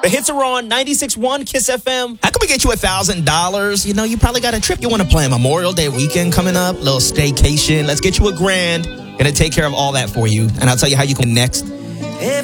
The hits are on 96.1 Kiss FM. How can we get you $1,000? You know, you probably got a trip you want to plan. Memorial Day weekend coming up, little staycation. Let's get you $1,000. Gonna take care of all that for you. And I'll tell you how you can next.